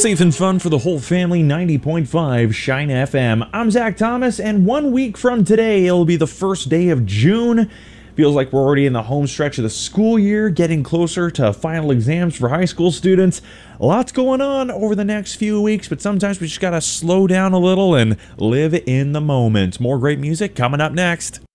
Safe and fun for the whole family, 90.5 Shine FM. I'm Zach Thomas, and 1 week from today, it'll be the first day of June. Feels like we're already in the home stretch of the school year, getting closer to final exams for high school students. Lots going on over the next few weeks, but sometimes we just gotta slow down a little and live in the moment. More great music coming up next.